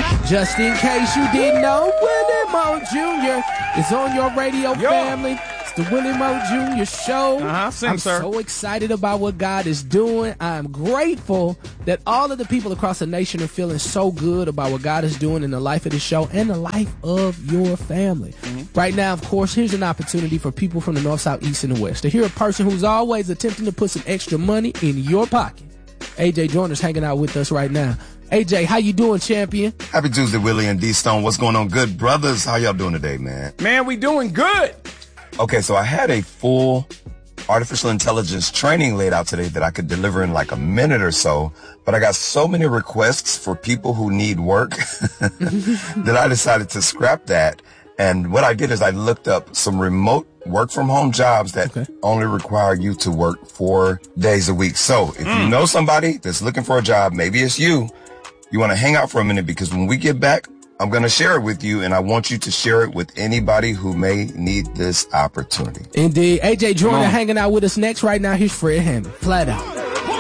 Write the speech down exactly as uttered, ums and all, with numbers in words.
Just in case you didn't know, Willie Moe Junior is on your radio, Yo. family. It's the Willie Moe Junior Show. Uh-huh, sing, I'm sir. so excited about what God is doing. I'm grateful that all of the people across the nation are feeling so good about what God is doing in the life of the show and the life of your family. Mm-hmm. Right now, of course, here's an opportunity for people from the north, south, east, and the west to hear a person who's always attempting to put some extra money in your pocket. A J Joyner's hanging out with us right now. A J, how you doing, champion? Happy Tuesday, Willie and D-Stone. What's going on, good brothers? How y'all doing today, man? Man, we doing good. Okay, so I had a full artificial intelligence training laid out today that I could deliver in like a minute or so, but I got so many requests for people who need work that I decided to scrap that. And what I did is I looked up some remote work from home jobs that okay. only require you to work four days a week. So if mm. you know somebody that's looking for a job, maybe it's you, you want to hang out for a minute, because when we get back, I'm going to share it with you, and I want you to share it with anybody who may need this opportunity. Indeed. A J Joyner hanging out with us next. Right now, here's Fred Hammond. Flat Out.